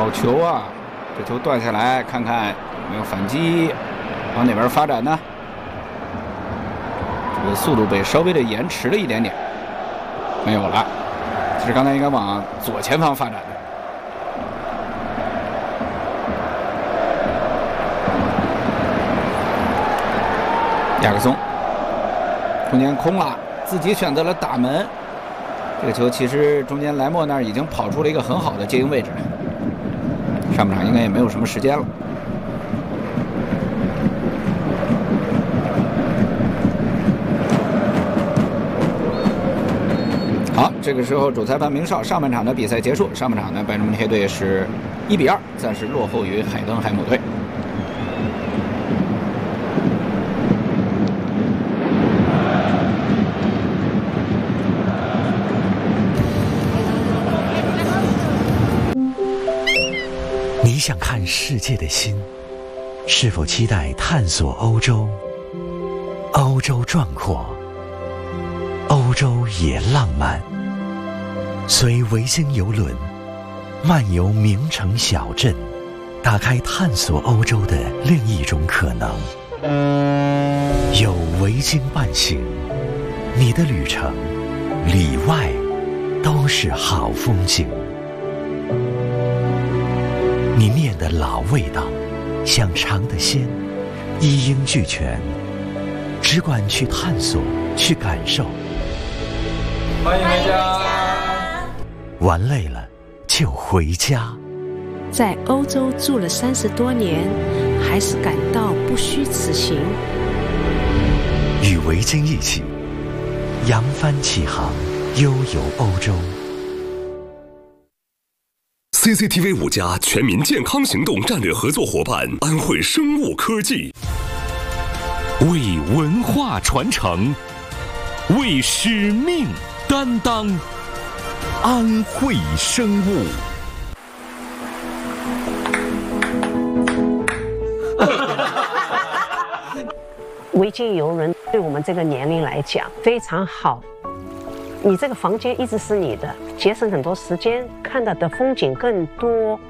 好球啊！这球断下来，看看有没有反击，往哪边发展呢？这个速度被稍微的延迟了一点点，没有了。其实刚才应该往左前方发展的。亚克松，中间空了，自己选择了打门。这个球其实中间莱莫那儿已经跑出了一个很好的接应位置，上半场应该也没有什么时间了。好，这个时候主裁判鸣哨，上半场的比赛结束。上半场呢，拜仁慕尼黑队是1比2，暂时落后于海登海姆队。 你想看世界的心，是否期待探索欧洲？欧洲壮阔，欧洲也浪漫。随维京游轮漫游名城小镇，打开探索欧洲的另一种可能。有维京伴行，你的旅程里外都是好风景。你念的老味道，想尝的鲜，一应俱全，只管去探索，去感受。 欢迎回家。 玩累了就回家。 在欧洲住了30多年，还是感到不虚此行。 与维京一起，扬帆起航，悠游欧洲。 CCTV 5家全民健康行动战略合作伙伴安慧生物科技， 为文化传承，为使命担当，安慧生物。 维京游轮对我们这个年龄来讲非常好。你这个房间一直是你的，节省很多时间，看到的风景更多，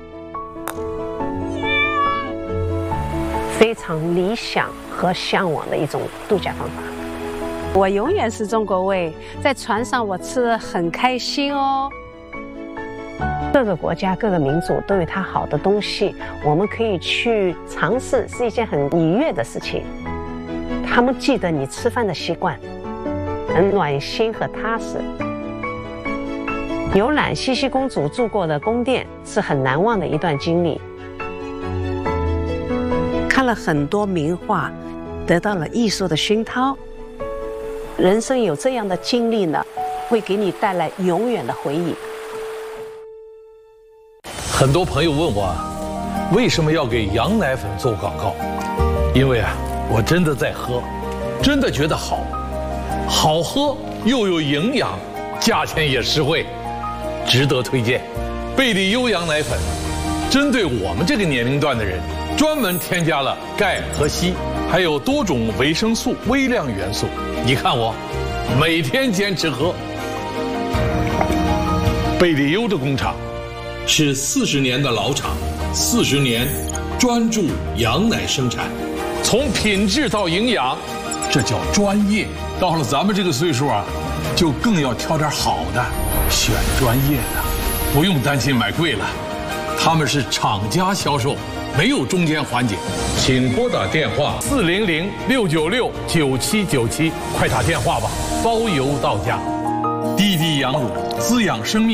非常理想和向往的一种度假方法。 我永远是中国胃，在船上我吃得很开心哦。 各个国家、各个民族都有它好的东西，我们可以去尝试，是一件很愉悦的事情。他们记得你吃饭的习惯，很暖心和踏实。游览茜茜公主住过的宫殿是很难忘的一段经历。看了很多名画，得到了艺术的熏陶。人生有这样的经历呢，会给你带来永远的回忆。 很多朋友问我，为什么要给羊奶粉做广告？因为我真的在喝，真的觉得好。好喝又有营养，价钱也实惠，值得推荐。贝利优羊奶粉针对我们这个年龄段的人，专门添加了钙和硒，还有多种维生素、微量元素。你看我每天坚持喝。贝利优的工厂是40年的老厂，40年专注羊奶生产，从品质到营养，这叫专业。到了咱们这个岁数就更要挑点好的，选专业的，不用担心买贵了。他们是厂家销售，没有中间环节。请拨打电话400-696-9797，快打电话吧，包邮到家。滴滴羊乳，滋养生命。